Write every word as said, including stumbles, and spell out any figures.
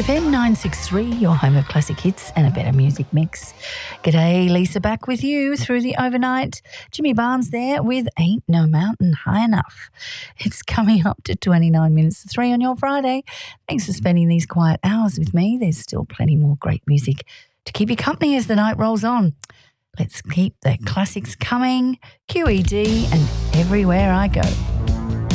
F M nine sixty-three, your home of classic hits and a better music mix. G'day, Lisa back with you through the overnight. Jimmy Barnes there with Ain't No Mountain High Enough. It's coming up to twenty-nine minutes to three on your Friday. Thanks for spending these quiet hours with me. There's still plenty more great music to keep you company as the night rolls on. Let's keep the classics coming. Q E D and Everywhere I Go.